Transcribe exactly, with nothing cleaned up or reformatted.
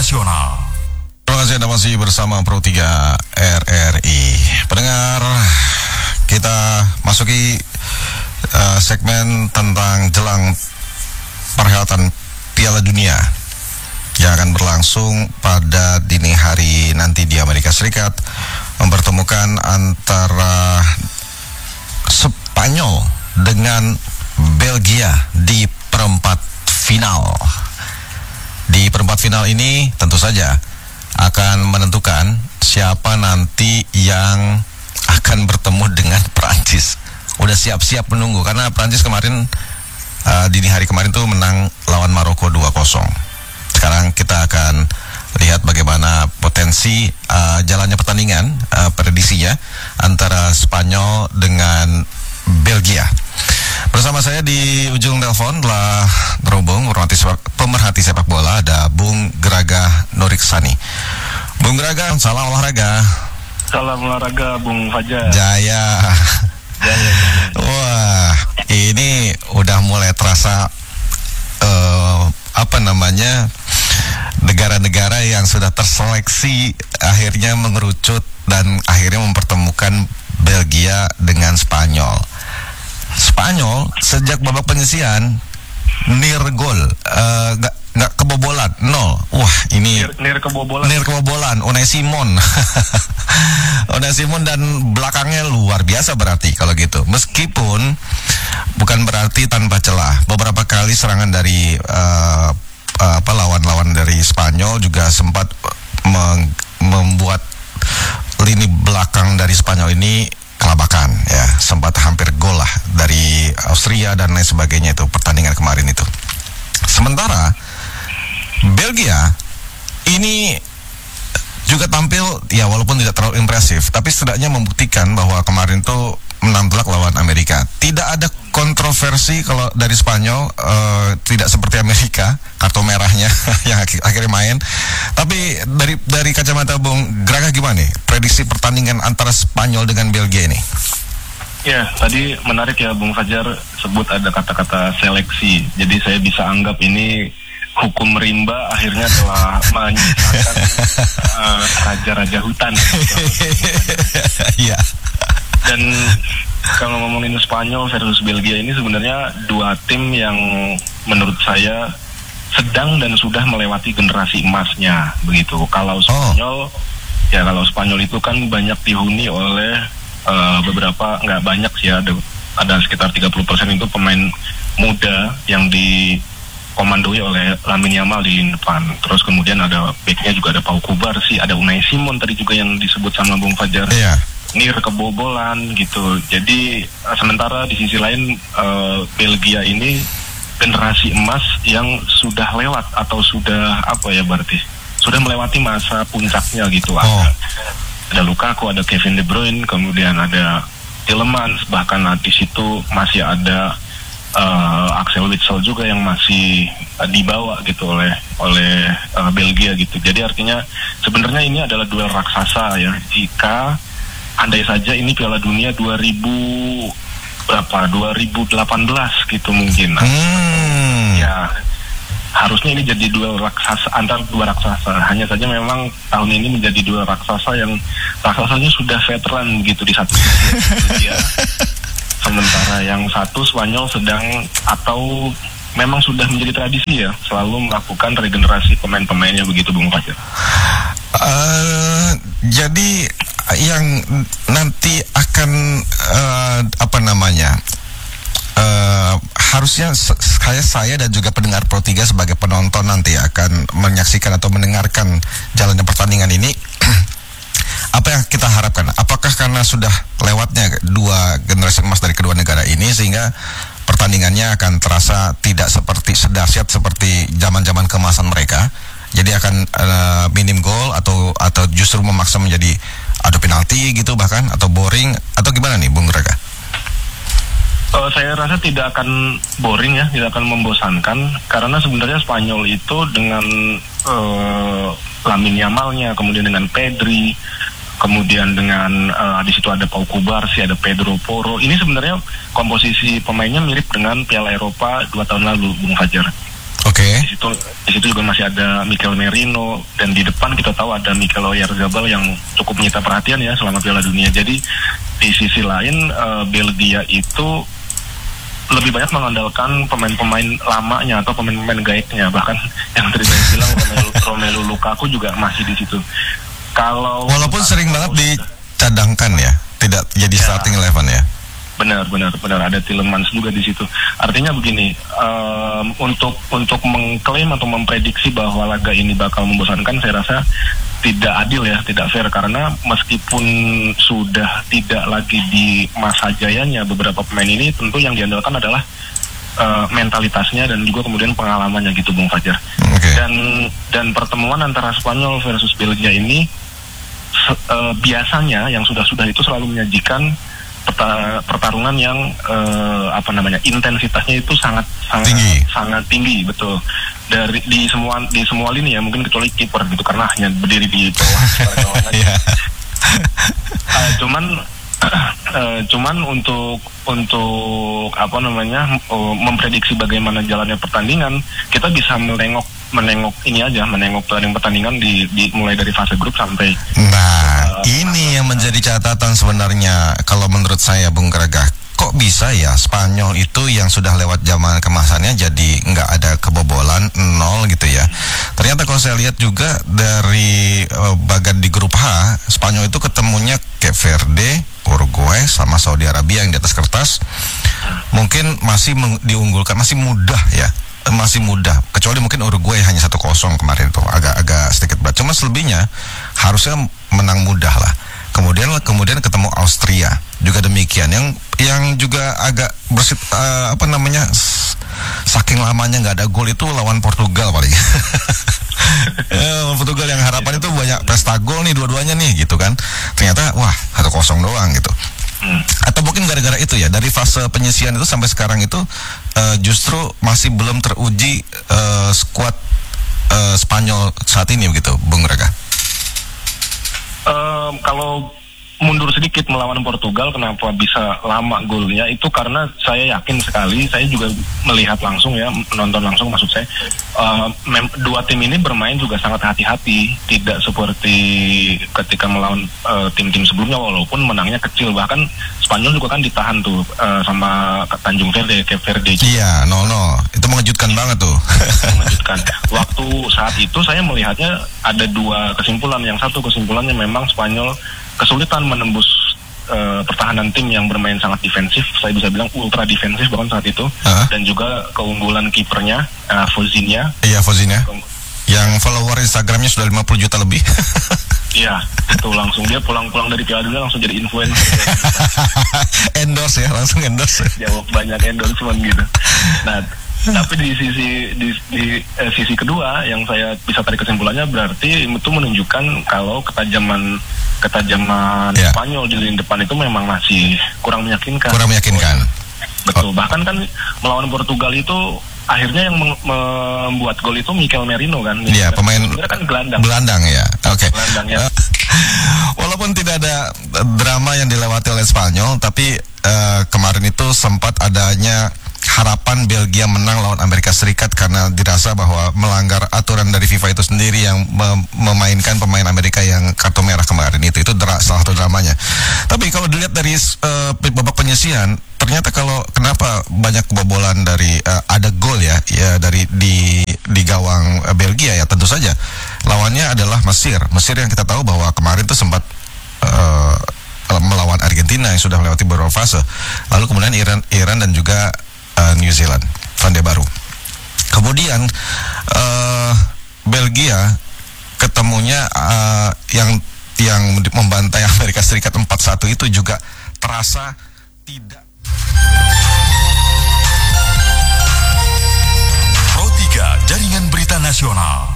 Nasional. Terima kasih Anda masih bersama Pro tiga R R I. Pendengar, kita masuki uh, segmen tentang jelang perhelatan Piala Dunia yang akan berlangsung pada dini hari nanti di Amerika Serikat, mempertemukan antara Spanyol dengan Belgia di perempat final. Di perempat final ini tentu saja akan menentukan siapa nanti yang akan bertemu dengan Prancis. Udah siap-siap menunggu karena Prancis kemarin uh, dini hari kemarin tuh menang lawan Maroko dua kosong. Sekarang kita akan lihat bagaimana potensi uh, jalannya pertandingan, uh, prediksinya antara Spanyol dengan Belgia. Bersama saya di ujung telepon telah terhubung pemerhati sepak, pemerhati sepak bola, ada Bung Graga Nuriksani. Bung Graga, salam olahraga. Salam olahraga, Bung Fajar. Jaya. Jaya. Wah, ini udah mulai terasa uh, apa namanya negara-negara yang sudah terseleksi akhirnya mengerucut dan akhirnya mempertemukan Belgia dengan Spanyol. Spanyol sejak babak penyisihan near goal, uh, gak, gak kebobolan, nol. Wah ini near, near kebobolan, near kebobolan. Unai Simon, Unai Simon dan belakangnya luar biasa berarti kalau gitu. Meskipun bukan berarti tanpa celah. Beberapa kali serangan dari uh, uh, apa lawan-lawan dari Spanyol juga sempat meng, membuat lini belakang dari Spanyol ini kelabakan, ya, sempat hampir gol lah dari Austria dan lain sebagainya itu pertandingan kemarin itu. Sementara Belgia ini juga tampil ya walaupun tidak terlalu impresif, tapi setidaknya membuktikan bahwa kemarin tuh menang telak lawan Amerika. Tidak ada kontroversi kalau dari Spanyol, uh, tidak seperti Amerika kartu merahnya yang ak- akhirnya main. Tapi dari dari kacamata Bung Graga gimana nih prediksi pertandingan antara Spanyol dengan Belgia ini? Ya, tadi menarik ya Bung Fajar sebut ada kata-kata seleksi. Jadi saya bisa anggap ini hukum rimba akhirnya telah menyisakan uh, raja-raja hutan. Iya. Dan kalau ngomongin Spanyol versus Belgia ini sebenarnya dua tim yang menurut saya sedang dan sudah melewati generasi emasnya begitu. Kalau Spanyol, oh. ya kalau Spanyol itu kan banyak dihuni oleh uh, beberapa, nggak banyak sih ya, ada, ada sekitar tiga puluh persen itu pemain muda yang dikomandoi oleh Lamine Yamal di depan. Terus kemudian ada backnya juga ada Pau Kubarsi, ada Unai Simon tadi juga yang disebut sama Bung Fajar. Iya. Yeah. Near kebobolan gitu. Jadi uh, sementara di sisi lain uh, Belgia ini generasi emas yang sudah lewat atau sudah apa ya berarti sudah melewati masa puncaknya gitu. Oh. Ada, ada Lukaku, ada Kevin De Bruyne, kemudian ada Tielemans, bahkan di situ masih ada uh, Axel Witsel juga yang masih uh, dibawa gitu oleh oleh uh, Belgia gitu. Jadi artinya sebenarnya ini adalah duel raksasa ya. Jika andai saja ini Piala Dunia dua ribu berapa dua ribu delapan belas gitu mungkin. Hmm. Ya, harusnya ini jadi duel raksasa antar dua raksasa. Hanya saja memang tahun ini menjadi duel raksasa yang raksasanya sudah veteran gitu di satu sisi ya. Sementara yang satu Spanyol sedang atau memang sudah menjadi tradisi ya selalu melakukan regenerasi pemain-pemainnya begitu Bung Fajar. Uh, jadi yang nanti akan uh, apa namanya uh, harusnya saya saya dan juga pendengar Pro tiga sebagai penonton nanti akan menyaksikan atau mendengarkan jalannya pertandingan ini. Apa yang kita harapkan? Apakah karena sudah lewatnya dua generasi emas dari kedua negara ini sehingga pertandingannya akan terasa tidak seperti sedahsyat seperti zaman-zaman keemasan mereka? Jadi akan uh, minim gol atau atau justru memaksa menjadi ada penalti gitu bahkan atau boring atau gimana nih Bung Graga? Uh, saya rasa tidak akan boring ya, tidak akan membosankan karena sebenarnya Spanyol itu dengan uh, Lamine Yamalnya, kemudian dengan Pedri, kemudian dengan uh, di situ ada Pau Kubarsi, ada Pedro Porro. Ini sebenarnya komposisi pemainnya mirip dengan Piala Eropa dua tahun lalu, Bung Fajar. Oke. Oke. Di situ di situ juga masih ada Mikel Merino, dan di depan kita tahu ada Mikel Oyarzabal yang cukup menyita perhatian ya selama Piala Dunia. Jadi di sisi lain uh, Belgia itu lebih banyak mengandalkan pemain-pemain lamanya atau pemain-pemain gaeknya, bahkan yang tadi saya bilang Romelu, Romelu Lukaku juga masih di situ. Kalau walaupun sering banget dicadangkan ya, tidak jadi ya, starting eleven ya. Benar, benar, benar, ada Tielemans juga di situ. Artinya begini, um, untuk untuk mengklaim atau memprediksi bahwa laga ini bakal membosankan, saya rasa tidak adil ya, tidak fair, karena meskipun sudah tidak lagi di masa jayanya beberapa pemain ini, tentu yang diandalkan adalah uh, mentalitasnya dan juga kemudian pengalamannya gitu, Bung Fajar. Okay. Dan dan pertemuan antara Spanyol versus Belgia ini uh, biasanya yang sudah-sudah itu selalu menyajikan Peta, pertarungan yang uh, apa namanya intensitasnya itu sangat sangat tinggi. sangat tinggi, betul, dari di semua di semua lini ya, mungkin kecuali kiper gitu karena hanya berdiri di bawah. yeah. uh, cuman uh, cuman untuk untuk apa namanya uh, memprediksi bagaimana jalannya pertandingan, kita bisa menengok menengok ini aja, menengok pertandingan di, di mulai dari fase grup sampai. Nah, uh, ini yang menjadi catatan sebenarnya kalau menurut saya, Bung Gregah. Kok bisa ya Spanyol itu yang sudah lewat zaman kemasannya jadi nggak ada kebobolan, nol gitu ya. Ternyata kalau saya lihat juga dari uh, bagan di grup H, Spanyol itu ketemunya Cape Verde, Uruguay sama Saudi Arabia yang di atas kertas mungkin masih diunggulkan, masih mudah ya. Masih mudah, kecuali mungkin Uruguay hanya satu kosong kemarin tuh, agak-agak sedikit berat. Cuma selebihnya harusnya menang mudah lah. Kemudian kemudian ketemu Austria juga demikian, yang yang juga agak bersit uh, apa namanya saking lamanya nggak ada gol itu lawan Portugal paling. eh, Portugal yang harapan itu banyak pesta gol nih dua-duanya nih gitu kan. Ternyata wah satu kosong doang gitu. Atau mungkin gara-gara itu ya, dari fase penyisian itu sampai sekarang itu uh, justru masih belum teruji uh, skuad uh, Spanyol saat ini begitu, Bung Rega. Um, kalau mundur sedikit melawan Portugal, kenapa bisa lama golnya, itu karena saya yakin sekali, saya juga melihat langsung ya, menonton langsung maksud saya, uh, mem- dua tim ini bermain juga sangat hati-hati, tidak seperti ketika melawan uh, tim-tim sebelumnya, walaupun menangnya kecil. Bahkan Spanyol juga kan ditahan tuh uh, sama Tanjung Verde, Cape Verde. Iya, nol nol, itu mengejutkan banget tuh. Mengejutkan. Waktu saat itu saya melihatnya ada dua kesimpulan. Yang satu kesimpulannya memang Spanyol kesulitan menembus uh, pertahanan tim yang bermain sangat defensif, saya bisa bilang ultra defensif bahkan saat itu, uh-huh. Dan juga keunggulan kipernya uh, Fozinia. Iya, Fozinia. Ke- yang follower Instagramnya sudah lima puluh juta lebih. Iya, itu langsung dia pulang-pulang dari Piala Dunia langsung jadi influencer. Endorse ya, langsung endorse. Jawab banyak endorsement gitu. Nah, tapi di sisi di, di eh, sisi kedua yang saya bisa tarik kesimpulannya, berarti itu menunjukkan kalau ketajaman ketajaman yeah. Spanyol di lini depan itu memang masih kurang meyakinkan. Kurang meyakinkan. Betul. Oh. Bahkan kan melawan Portugal itu akhirnya yang mem- membuat gol itu Mikel Merino kan. Iya, yeah, pemain kan gelandang. Gelandang ya. Oke. Okay. Gelandang ya. Walaupun tidak ada drama yang dilewati oleh Spanyol, tapi uh, kemarin itu sempat adanya harapan Belgia menang lawan Amerika Serikat karena dirasa bahwa melanggar aturan dari FIFA itu sendiri yang mem- memainkan pemain Amerika yang kartu merah kemarin itu itu dra- salah satu dramanya. Tapi kalau dilihat dari uh, babak penyisian, ternyata kalau kenapa banyak kebobolan dari uh, ada gol ya ya dari di di gawang uh, Belgia ya, tentu saja lawannya adalah Mesir. Mesir yang kita tahu bahwa kemarin itu sempat uh, melawan Argentina yang sudah melewati beberapa fase. Lalu kemudian Iran Iran dan juga Uh, New Zealand, Selandia Baru. Kemudian uh, Belgia ketemunya uh, yang yang membantai Amerika Serikat empat satu itu juga terasa tidak. Pro tiga Jaringan Berita Nasional.